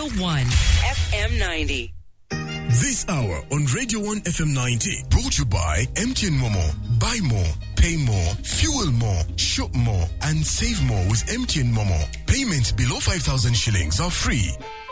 101 FM 90. This hour on Radio 1 FM 90 brought to you by MTN Momo. Buy more, pay more, fuel more, shop more, and save more with MTN Momo. Payments below 5,000 shillings are free.